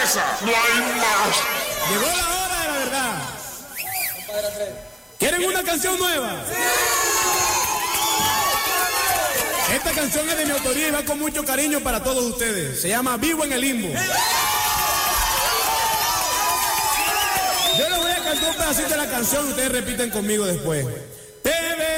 casa, no hay más. Llegó la hora de la verdad. ¿Quieren una canción nueva? Esta canción es de mi autoría y va con mucho cariño para todos ustedes. Se llama Vivo en el Limbo. Yo les voy a cantar un pedacito de la canción y ustedes repiten conmigo después.